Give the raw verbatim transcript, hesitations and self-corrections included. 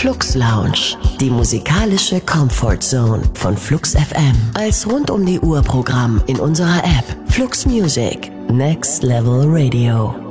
Flux Lounge, die musikalische Comfort Zone von Flux F M. Als rund um die Uhr Programm in unserer App Flux Music. Next Level Radio.